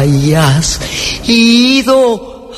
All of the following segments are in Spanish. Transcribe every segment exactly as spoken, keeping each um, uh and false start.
hayas ido,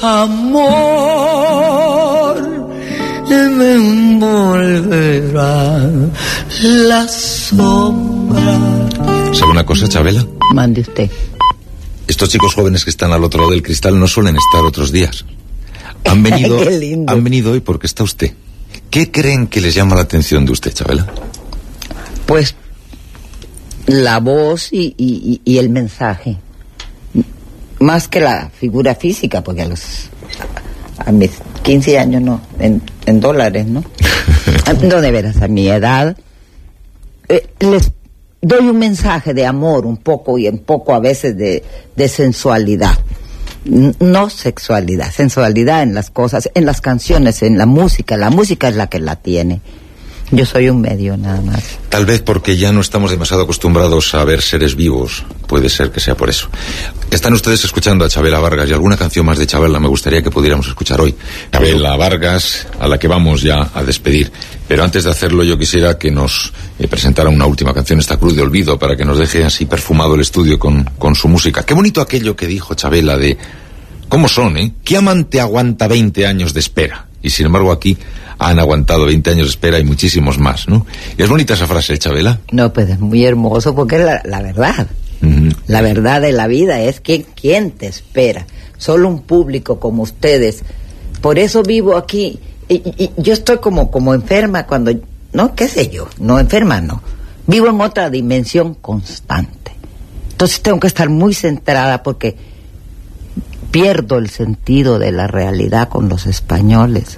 amor, me envolverá la sombra. ¿Sabe una cosa, Chabela? Mande usted. Estos chicos jóvenes que están al otro lado del cristal no suelen estar otros días. Han venido, Qué lindo. Han venido hoy porque está usted. ¿Qué creen que les llama la atención de usted, Chabela? Pues la voz y, y, y el mensaje. Más que la figura física, porque a los a mis quince años no, en, en dólares, ¿no? No, de veras, a mi edad eh, les doy un mensaje de amor un poco y un poco a veces de, de sensualidad. No sexualidad, sensualidad en las cosas, en las canciones, en la música. La música es la que la tiene. Yo soy un medio nada más. Tal vez porque ya no estamos demasiado acostumbrados a ver seres vivos. Puede ser que sea por eso. Están ustedes escuchando a Chabela Vargas y alguna canción más de Chabela me gustaría que pudiéramos escuchar hoy. Chabela Vargas, a la que vamos ya a despedir. Pero antes de hacerlo yo quisiera que nos eh, presentara una última canción, esta Cruz de Olvido, para que nos deje así perfumado el estudio con, con su música. Qué bonito aquello que dijo Chabela de... ¿Cómo son, eh? ¿Qué amante aguanta veinte años de espera? Y sin embargo aquí han aguantado veinte años de espera y muchísimos más, ¿no? Y es bonita esa frase, Chabela. No, pues es muy hermoso porque es la, la verdad. Uh-huh. La verdad de la vida es que ¿quién te espera? Solo un público como ustedes. Por eso vivo aquí. Y, y, y yo estoy como, como enferma cuando... No, qué sé yo. No, enferma no. Vivo en otra dimensión constante. Entonces tengo que estar muy centrada porque pierdo el sentido de la realidad con los españoles.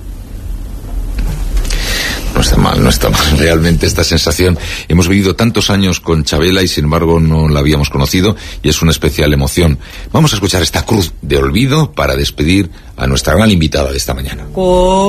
No está mal, no está mal. Realmente esta sensación, hemos vivido tantos años con Chabela y sin embargo no la habíamos conocido y es una especial emoción. Vamos a escuchar esta Cruz de Olvido para despedir a nuestra gran invitada de esta mañana.